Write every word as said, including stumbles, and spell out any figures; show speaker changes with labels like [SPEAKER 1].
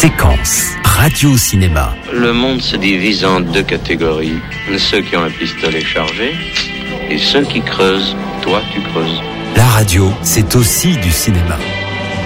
[SPEAKER 1] Séquence radio-cinéma.
[SPEAKER 2] Le monde se divise en deux catégories. Ceux qui ont un pistolet chargé et ceux qui creusent. Toi, tu creuses.
[SPEAKER 1] La radio, c'est aussi du cinéma.